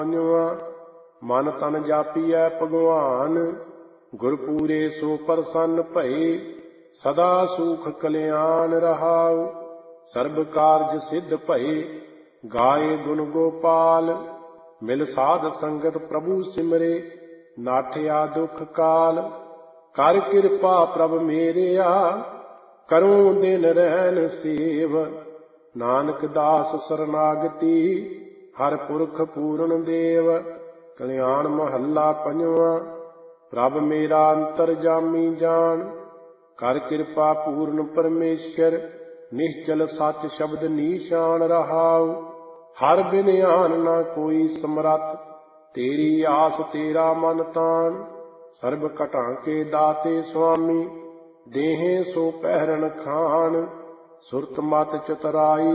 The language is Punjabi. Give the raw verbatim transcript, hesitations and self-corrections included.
ਮਨ ਤਨ ਜਾਪੀਐ ਭਗਵਾਨ, ਗੁਰ ਪੂਰੇ ਸੋ ਪ੍ਰਸੰਨ ਭਏ। ਸਦਾ ਸੁਖ ਕਲਿਆਣ ਰਹਾਉ, ਸਰਬ ਕਾਰਜ ਸਿੱਧ ਭਏ। ਗਾਏ ਗੁਣ ਗੋਪਾਲ, ਮਿਲ ਸਾਧ ਸੰਗਤ ਪ੍ਰਭੂ ਸਿਮਰੇ। ਨਾਠਿਆ ਦੁਖ ਕਾਲ, ਕਰ ਕਿਰਪਾ ਪ੍ਰਭ ਮੇਰਿਆ। ਕਰੂੰ ਦਿਨ ਰਹਿਣ ਸੇਵ, ਨਾਨਕ ਦਾਸ ਸਰਨਾਗਤੀ। ਹਰ ਪੁਰਖ ਪੂਰਨ ਦੇਵ, ਕਲਿਆਣ ਮਹੱਲਾ ਪੰਜਵਾਂ। ਪ੍ਰਭ ਮੇਰਾ ਅੰਤਰਜਾਮੀ ਜਾਣ, ਕਰ ਕਿਰਪਾ ਪੂਰਨ ਪਰਮੇਸ਼ਰ। ਨਿਸ਼ਚਲ ਸੱਚ ਸ਼ਬਦ ਨੀਸ਼ਾਨ ਰਹਾਉ, ਹਰ ਬਿਨ ਆਨ ਨਾ ਕੋਈ ਸਮਰੱਥ। ਤੇਰੀ ਆਸ ਤੇਰਾ ਮਨ ਤਾਣ, ਸਰਬ ਘਟਾਂ ਕੇ ਦਾਤੇ ਸੁਆਮੀ। ਦੇਹੇ ਸੋ ਪਹਿਰਨ ਖਾਣ, ਸੁਰਤ ਮਤ ਚਤੁਰਾਈ